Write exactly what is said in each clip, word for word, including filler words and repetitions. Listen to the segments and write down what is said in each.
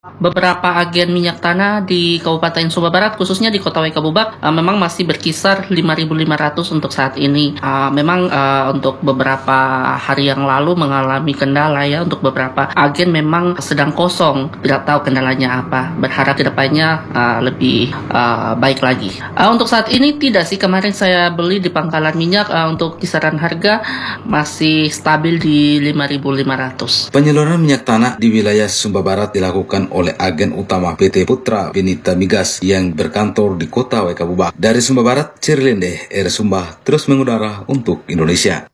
Beberapa agen minyak tanah di Kabupaten Sumba Barat, khususnya di Kota Waikabubak, uh, memang masih berkisar lima ribu lima ratus untuk saat ini. Uh, memang uh, untuk beberapa hari yang lalu mengalami kendala ya, untuk beberapa agen memang sedang kosong, tidak tahu kendalanya apa. Berharap kedepannya uh, lebih uh, baik lagi. Uh, untuk saat ini tidak sih, kemarin saya beli di pangkalan minyak uh, untuk kisaran harga masih stabil di lima ribu lima ratus. Penyaluran minyak tanah di wilayah Sumba Barat dilakukan oleh agen utama P T Putra Binita Migas yang berkantor di Kota Waikabubak. Dari Sumba Barat, Cirlende, R Sumba terus mengudara untuk Indonesia.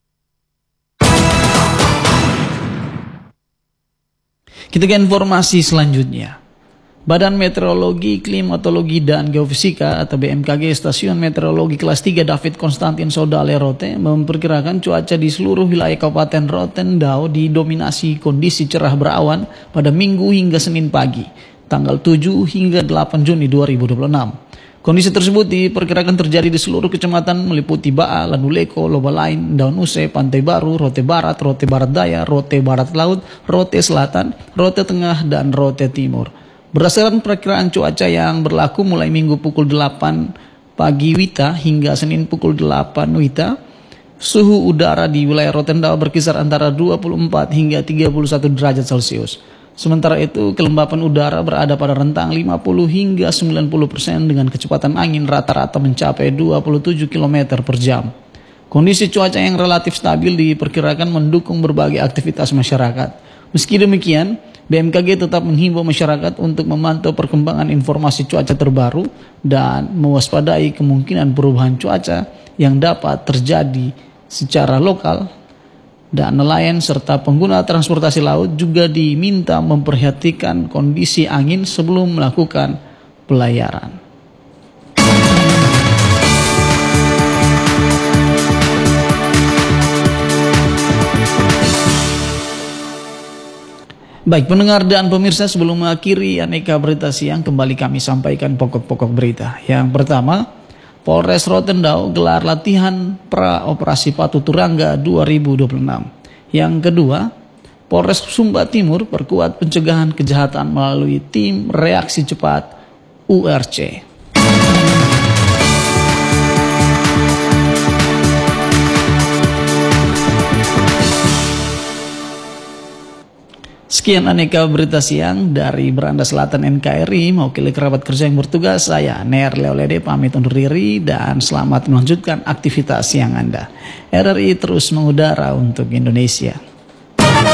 Kita ke informasi selanjutnya. Badan Meteorologi, Klimatologi, dan Geofisika atau B M K G Stasiun Meteorologi Kelas tiga David Konstantin Sodale Rote memperkirakan cuaca di seluruh wilayah Kabupaten Rotendao didominasi kondisi cerah berawan pada Minggu hingga Senin pagi, tanggal tujuh hingga delapan Juni dua ribu dua puluh enam. Kondisi tersebut diperkirakan terjadi di seluruh kecamatan meliputi Baa, Lanuleko, Lobalain, Daun Use, Pantai Baru, Rote Barat, Rote Barat Daya, Rote Barat Laut, Rote Selatan, Rote Tengah, dan Rote Timur. Berdasarkan perkiraan cuaca yang berlaku mulai Minggu pukul delapan pagi Wita hingga Senin pukul delapan Wita, suhu udara di wilayah Rotendao berkisar antara dua puluh empat hingga tiga puluh satu derajat Celcius. Sementara itu, kelembapan udara berada pada rentang lima puluh hingga sembilan puluh persen dengan kecepatan angin rata-rata mencapai dua puluh tujuh kilometer per jam. Kondisi cuaca yang relatif stabil diperkirakan mendukung berbagai aktivitas masyarakat. Meski demikian, B M K G tetap menghimbau masyarakat untuk memantau perkembangan informasi cuaca terbaru dan mewaspadai kemungkinan perubahan cuaca yang dapat terjadi secara lokal, dan nelayan serta pengguna transportasi laut juga diminta memperhatikan kondisi angin sebelum melakukan pelayaran. Baik pendengar dan pemirsa, sebelum mengakhiri aneka berita siang, kembali kami sampaikan pokok-pokok berita. Yang pertama, Polres Rotendao gelar latihan pra-operasi Patu Turangga dua ribu dua puluh enam. Yang kedua, Polres Sumba Timur perkuat pencegahan kejahatan melalui tim reaksi cepat U R C. Sekian aneka berita siang dari Beranda Selatan N K R I, mewakili kerabat kerja yang bertugas, saya Ner Leolede pamit undur diri dan selamat melanjutkan aktivitas siang Anda. R R I terus mengudara untuk Indonesia.